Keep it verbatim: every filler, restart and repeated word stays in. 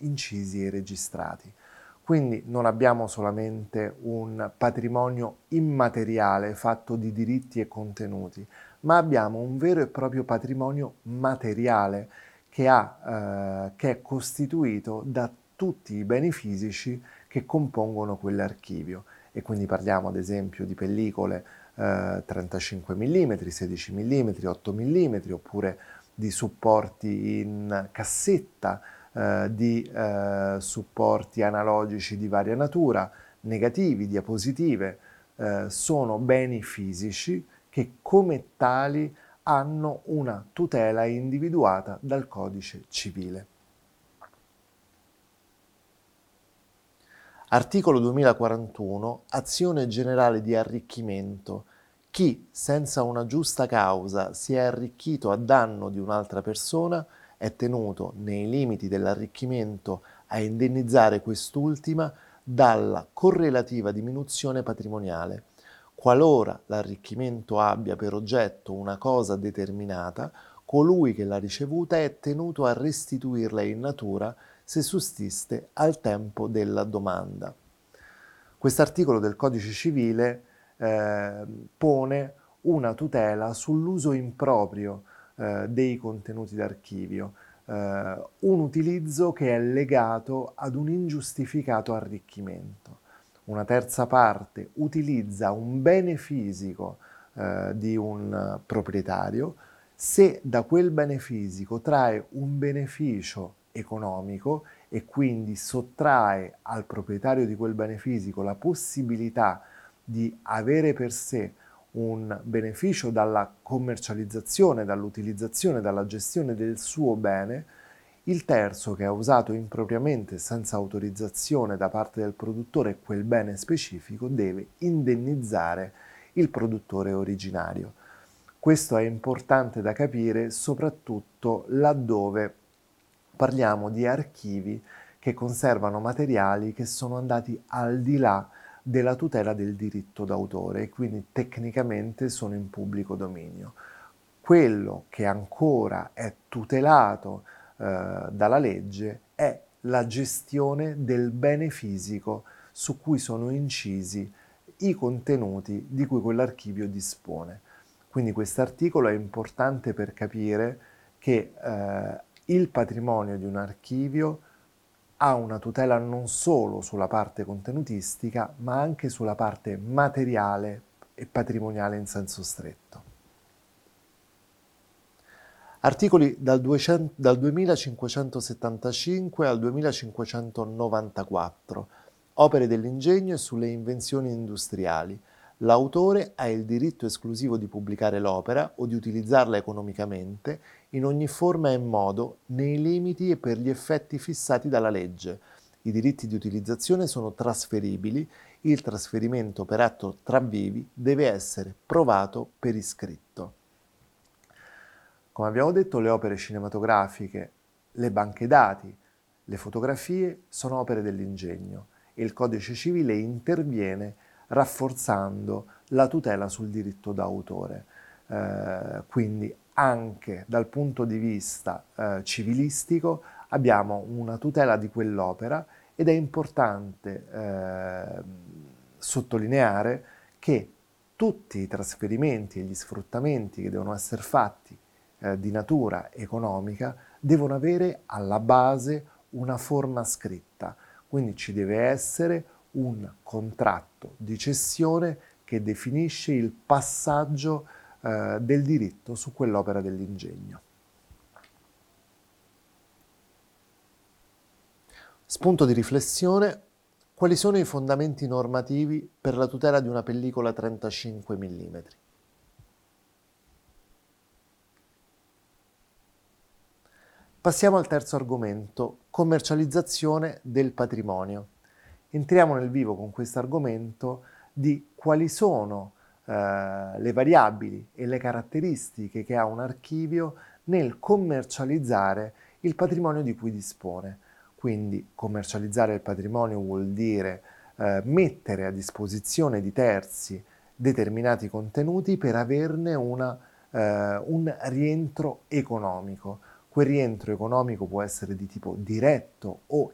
incisi e registrati. Quindi non abbiamo solamente un patrimonio immateriale fatto di diritti e contenuti, ma abbiamo un vero e proprio patrimonio materiale che, ha, eh, che è costituito da tutti i beni fisici che compongono quell'archivio. E quindi parliamo ad esempio di pellicole eh, trentacinque millimetri, sedici millimetri, otto millimetri, oppure di supporti in cassetta, eh, di eh, supporti analogici di varia natura, negativi, diapositive, eh, sono beni fisici che come tali hanno una tutela individuata dal codice civile. Articolo duemilaquarantuno. Azione generale di arricchimento. Chi, senza una giusta causa, si è arricchito a danno di un'altra persona è tenuto, nei limiti dell'arricchimento, a indennizzare quest'ultima dalla correlativa diminuzione patrimoniale. Qualora l'arricchimento abbia per oggetto una cosa determinata, colui che l'ha ricevuta è tenuto a restituirla in natura se sussiste al tempo della domanda. Quest'articolo del Codice Civile eh, pone una tutela sull'uso improprio eh, dei contenuti d'archivio, eh, un utilizzo che è legato ad un ingiustificato arricchimento. Una terza parte utilizza un bene fisico eh, di un proprietario, se da quel bene fisico trae un beneficio economico e quindi sottrae al proprietario di quel bene fisico la possibilità di avere per sé un beneficio dalla commercializzazione, dall'utilizzazione, dalla gestione del suo bene, il terzo che ha usato impropriamente senza autorizzazione da parte del produttore quel bene specifico deve indennizzare il produttore originario. Questo è importante da capire soprattutto laddove parliamo di archivi che conservano materiali che sono andati al di là della tutela del diritto d'autore e quindi tecnicamente sono in pubblico dominio. Quello che ancora è tutelato eh, dalla legge è la gestione del bene fisico su cui sono incisi i contenuti di cui quell'archivio dispone. Quindi quest'articolo è importante per capire che eh, il patrimonio di un archivio ha una tutela non solo sulla parte contenutistica, ma anche sulla parte materiale e patrimoniale in senso stretto. Articoli dal, duecento, dal duemilacinquecentosettantacinque al duemilacinquecentonovantaquattro. Opere dell'ingegno e sulle invenzioni industriali. L'autore ha il diritto esclusivo di pubblicare l'opera o di utilizzarla economicamente in ogni forma e modo, nei limiti e per gli effetti fissati dalla legge. I diritti di utilizzazione sono trasferibili, il trasferimento per atto tra vivi deve essere provato per iscritto. Come abbiamo detto, le opere cinematografiche, le banche dati, le fotografie sono opere dell'ingegno e il Codice Civile interviene rafforzando la tutela sul diritto d'autore. Eh, quindi anche dal punto di vista eh, civilistico abbiamo una tutela di quell'opera ed è importante eh, sottolineare che tutti i trasferimenti e gli sfruttamenti che devono essere fatti eh, di natura economica devono avere alla base una forma scritta, quindi ci deve essere un contratto di cessione che definisce il passaggio eh, del diritto su quell'opera dell'ingegno. Spunto di riflessione: quali sono i fondamenti normativi per la tutela di una pellicola trentacinque millimetri? Passiamo al terzo argomento, commercializzazione del patrimonio. Entriamo nel vivo con questo argomento di quali sono eh, le variabili e le caratteristiche che ha un archivio nel commercializzare il patrimonio di cui dispone. Quindi commercializzare il patrimonio vuol dire eh, mettere a disposizione di terzi determinati contenuti per averne una, eh, un rientro economico. Quel rientro economico può essere di tipo diretto o